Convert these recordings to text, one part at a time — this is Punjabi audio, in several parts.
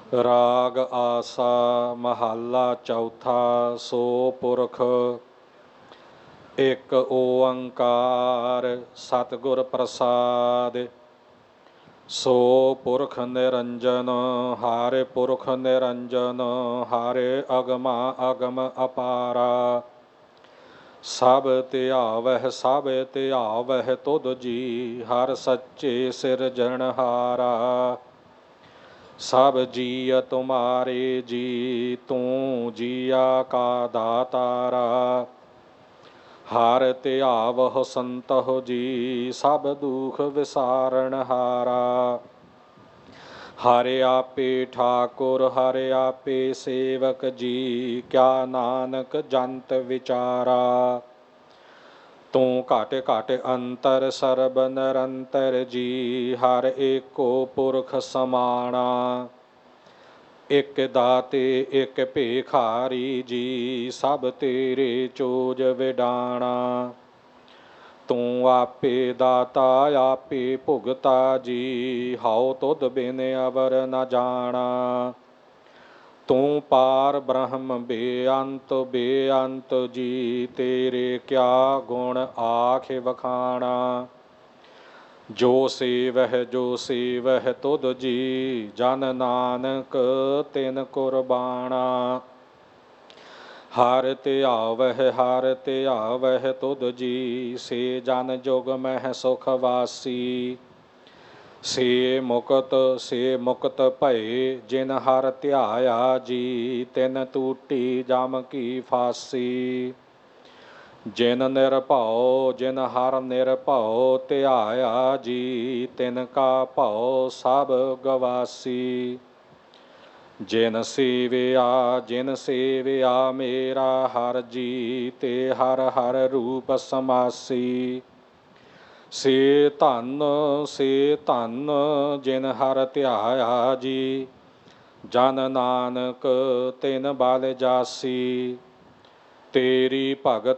ਰਾਗ ਆਸਾ ਮਹੱਲਾ ਚੌਥਾ। ਸੋ ਪੁਰਖ ਇੱਕ ਓੰਕਾਰ ਸਤਿਗੁਰ ਪ੍ਰਸਾਦਿ। ਸੋ ਪੁਰਖ ਨਿਰੰਜਨ ਹਰਿ ਪੁਰਖ ਨਿਰੰਜਨ ਹਰਿ ਅਗਮਾ ਅਗਮ ਅਪਾਰਾ। ਸਭ ਧਿਆਵਹਿ ਸਭ ਧਿਆਵਹਿ ਤੁਧ ਜੀ ਹਰਿ ਸੱਚੇ ਸਿਰਜਣਹਾਰਾ। ਸਭ ਜੀਅ ਤੁਮਾਰੇ ਜੀ ਤੂੰ ਜੀਆ ਕਾ ਦਾਤਾਰਾ। ਹਰਿ ਧਿਆਵਹੁ ਸੰਤਹੁ ਜੀ ਸਭ ਦੁਖ ਵਿਸਾਰਣਹਾਰਾ। ਹਰਿ ਆਪੇ ਠਾਕੁਰ ਹਰਿ ਆਪੇ ਸੇਵਕ ਜੀ ਕਿਆ ਨਾਨਕ ਜੰਤ ਵਿਚਾਰਾ। ਤੂੰ ਘਟ ਘਟ ਅੰਤਰ ਸਰਬ ਨਿਰੰਤਰ ਜੀ ਹਰਿ ਏਕੋ ਪੁਰਖ ਸਮਾਣਾ। ਇਕ ਦਾਤੇ ਇਕ ਭੇਖਾਰੀ ਜੀ ਸਭ ਤੇਰੇ ਚੋਜ ਵਿਡਾਣਾ। ਤੂੰ ਆਪੇ ਦਾਤਾ ਆਪੇ ਭੁਗਤਾ ਜੀ ਹਉ ਤੁਧ ਬਿਨ ਅਵਰ ਨ ਜਾਣਾ। ਤੂੰ ਪਾਰ ਬ੍ਰਹਮ ਬੇਅੰਤ ਬੇਅੰਤ ਜੀ ਤੇਰੇ ਕਿਆ ਗੁਣ ਆਖ ਵਖਾਣਾ। ਜੋ ਸੇਵਹਿ ਤੁਧ ਜੀ ਜਨ ਨਾਨਕ ਤਿਨ ਕੁਰਬਾਣਾ। ਹਰਿ ਧਿਆਵਹਿ ਤੁਧ ਜੀ ਸੇ ਜਨ ਜੁਗ ਮਹਿ ਸੁਖ ਵਾਸੀ। ਸੇ ਮੁਕਤ ਭਏ ਜਿਨ ਹਰਿ ਧਿਆਇਆ ਜੀ ਤਿਨ ਟੂਟੀ ਜਮ ਕੀ ਫਾਸੀ। ਜਿਨ ਹਰਿ ਨਿਰਭਉ ਧਿਆਇਆ ਜੀ ਤਿਨ ਕਾ ਭਉ ਸਭ ਗਵਾਸੀ। ਜਿਨ ਸੇਵਿਆ ਮੇਰਾ ਹਰਿ ਜੀ ਤੇ ਹਰਿ ਹਰਿ ਰੂਪ ਸਮਾਸੀ। ਸੇ ਧਨ ਜਿਨ ਹਰਿ ਧਿਆਇਆ ਜੀ ਜਨ ਨਾਨਕ ਤਿਨ ਬਲ ਜਾਸੀ। ਤੇਰੀ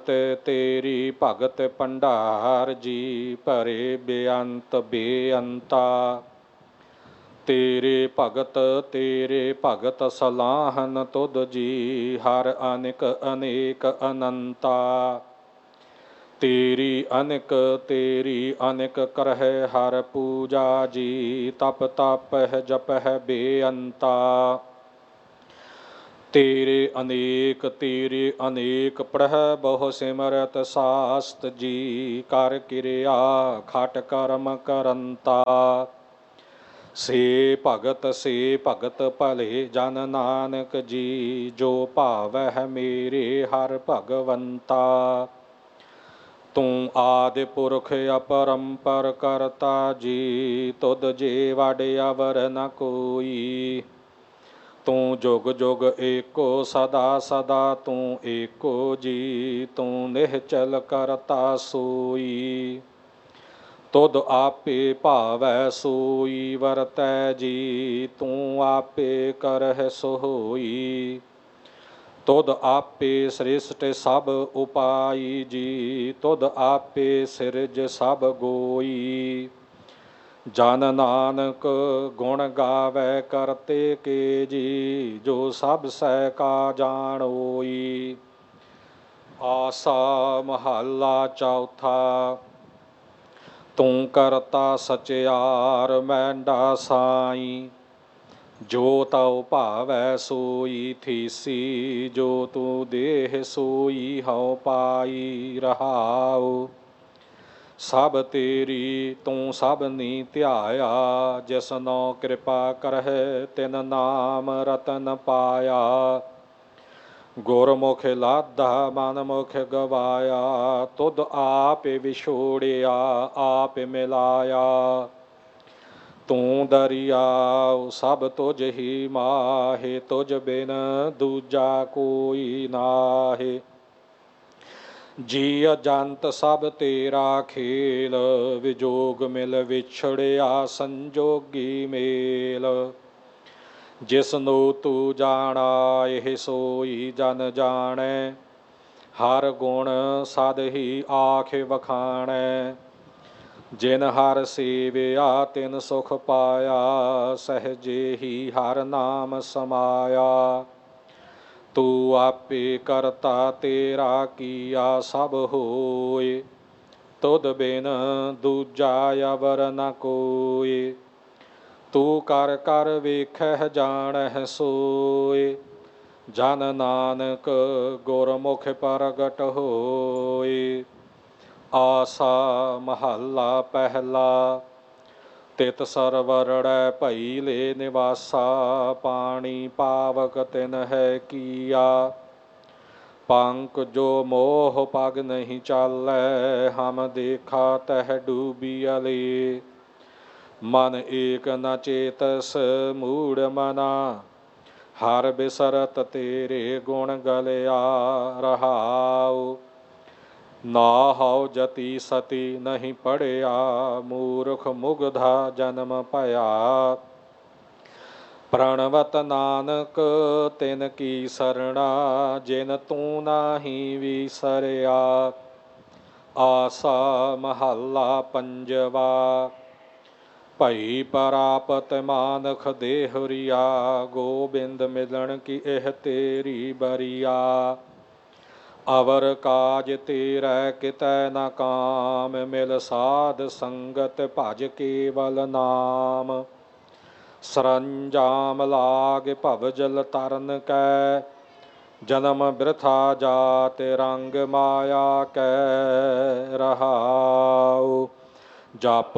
ਭਗਤ ਭੰਡਾਰ ਜੀ ਭਰੇ ਬੇਅੰਤ ਬੇਅੰਤਾ। ਤੇਰੇ ਭਗਤ ਸਲਾਹਨ ਤੁਧ ਜੀ ਹਰਿ ਅਨਿਕ ਅਨੇਕ ਅਨੰਤਾ। ਤੇਰੀ ਅਨਿਕ ਕਰਹਿ ਹਰਿ ਪੂਜਾ ਜੀ ਤਪ ਤਪਹਿ ਜਪਹਿ ਬੇਅੰਤਾ। ਤੇਰੇ ਅਨੇਕ ਪੜ੍ਹੈ ਬਹੁ ਸਿਮਰਤ ਸਾਸਤ ਜੀ ਕਰ ਕਿਰਿਆ ਖਟ ਕਰਮ ਕਰੰਤਾ। ਸੇ ਭਗਤ ਭਲੇ ਜਨ ਨਾਨਕ ਜੀ ਜੋ ਭਾਵਹਿ ਮੇਰੇ ਹਰਿ ਭਗਵੰਤਾ। ਤੂੰ ਆਦਿ ਪੁਰਖ ਅਪਰੰਪਰ ਕਰਤਾ ਜੀ ਤੁਧ ਜੇ ਵਡ ਅਵਰ ਨ ਕੋਈ। ਤੂੰ ਜੁਗ ਜੁਗ ਏਕੋ ਸਦਾ ਸਦਾ ਤੂੰ ਏਕੋ ਜੀ ਤੂੰ ਨਿਹਚਲ ਕਰਤਾ ਸੋਈ। ਤੁਧ ਆਪੇ ਭਾਵੈ ਸੋਈ ਵਰਤੈ ਜੀ ਤੂੰ ਆਪੇ ਕਰਹਿ ਸੋਈ। ਤੁਧ ਆਪੇ ਸ੍ਰਿਸ਼ਟ ਸਭ ਉਪਾਈ ਜੀ ਤੁਧ ਆਪੇ ਸਿਰਜ ਸਭ ਗੋਈ। ਜਨ ਨਾਨਕ ਗੁਣ ਗਾਵੈ ਕਰਤੇ ਕੇ ਜੀ ਜੋ ਸਭ ਸਹਿ ਕਾ ਜਾਣੋਈ। ਆਸਾ ਮਹੱਲਾ ਚੌਥਾ। ਤੂੰ ਕਰਤਾ ਸਚਿਆਰ ਮੈਂਡਾ ਸਾਈ। ਜੋ ਤਉ ਭਾਵੈ ਸੋਈ ਥੀਸੀ ਜੋ ਤੂੰ ਦੇਹ ਸੋਈ ਹਉ ਪਾਈ ਰਹਾਉ। ਸਭ ਤੇਰੀ ਤੂੰ ਸਭਨੀ ਧਿਆਇਆ ਜਿਸਨੋ ਕਿਰਪਾ ਕਰਹਿ ਤਿਨ ਨਾਮ ਰਤਨ ਪਾਇਆ। ਗੁਰਮੁਖ ਲਾਧਾ ਮਨਮੁਖ ਗਵਾਇਆ ਤੁਧ ਆਪ ਵਿਛੋੜਿਆ ਆਪ ਮਿਲਾਇਆ। ਤੂੰ ਦਰਿਆਉ ਸਭ ਤੁਝ ਹੀ ਮਾਹੇ ਤੁਝ ਬਿਨ ਦੂਜਾ ਕੋਈ ਨਾਹੇ। ਜੀਅ ਜੰਤ ਸਭ ਤੇਰਾ ਖੇਲ ਵਿਜੋਗ ਮਿਲ ਵਿਛੜਿਆ ਸੰਜੋਗੀ ਮੇਲ। ਜਿਸਨੂੰ ਤੂੰ ਜਾਣਾ ਇਹ ਸੋਈ ਜਨ ਜਾਣੈ ਹਰ ਗੁਣ ਸਦ ਹੀ ਆਖ ਵਖਾਣੈ। ਜਿਨ ਹਰ ਸੇਵਿਆ ਤਿਨ ਸੁਖ ਪਾਇਆ, ਸਹਜੇ ਹੀ ਹਰ ਨਾਮ ਸਮਾਇਆ। ਤੂੰ ਆਪੇ ਕਰਤਾ ਤੇਰਾ ਕੀਆ ਸਭ ਹੋਏ, ਤੁਧ ਬਿਨ ਦੂਜਾ ਅਵਰ ਨ ਕੋਇ। ਤੂੰ ਕਰ ਕਰ ਵੇਖਹਿ ਜਾਣਹਿ ਸੋਇ, ਜਨ ਨਾਨਕ ਗੁਰਮੁਖ ਪ੍ਰਗਟ ਹੋਇ। ਆਸਾ ਮਹੱਲਾ ਪਹਿਲਾ। ਤਿਤ ਸਰਵਰੜੈ ਭਈ ਲੈ ਨਿਵਾਸਾ, ਪਾਣੀ ਪਾਵਕ ਤਿਨ ਹੈ ਕੀਆ। ਪੰਕ ਜੋ ਮੋਹ ਪਗ ਨਹੀਂ ਚਾਲੈ, ਹਮ ਦੇਖਾ ਤਹ ਡੂਬੀਅਲੇ। ਮਨ ਏਕ ਨ ਚੇਤਸ ਮੂੜ ਮਨਾ, ਹਰ ਬਿਸਰਤ ਤੇਰੇ ਗੁਣ ਗਲਿਆ ਰਹਾਉ। ਨਾਹਉ ਜਤੀ ਸਤੀ ਨਹੀਂ ਪੜਿਆ, ਮੂਰਖ ਮੁਗਧਾ ਜਨਮ ਭਇਆ। ਪ੍ਰਣਵਤ ਨਾਨਕ ਤਿਨ ਕੀ ਸਰਣਾ, ਜਿਨ ਤੂੰ ਨਾਹੀ ਵਿਸਰਿਆ। ਆਸਾ ਮਹੱਲਾ ਪੰਜਵਾ। ਭਈ ਪ੍ਰਾਪਤ ਮਾਨਖ ਦੇਹੁਰੀਆ, ਗੋਬਿੰਦ ਮਿਲਣ ਕੀ ਇਹ ਤੇਰੀ ਬਰੀਆ। ਅਵਰ ਕਾਜ ਤੇਰੈ ਕਿਤੈ ਨ ਕਾਮ, ਮਿਲ ਸਾਧ ਸੰਗਤ ਭਜ ਕੇਵਲ ਨਾਮ। ਸਰੰਜਾਮ ਲਾਗ ਭਵ ਜਲ ਤਰਨ ਕੈ, ਜਨਮ ਬਿਰਥਾ ਜਾਤ ਰੰਗ ਮਾਇਆ ਕੈ ਰਹਾਉ। ਜਪ